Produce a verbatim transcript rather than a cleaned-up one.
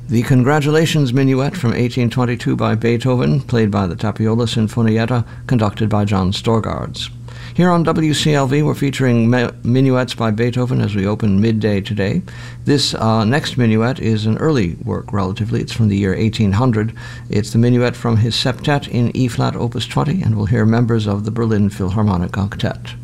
The Congratulations Minuet from eighteen twenty-two by Beethoven, played by the Tapiola Sinfonietta, conducted by John Storgards. Here on W C L V, we're featuring minuets by Beethoven as we open midday today. This uh, next minuet is an early work, relatively. It's from the year eighteen hundred. It's the minuet from his septet in E-flat, opus twenty, and we'll hear members of the Berlin Philharmonic Octet.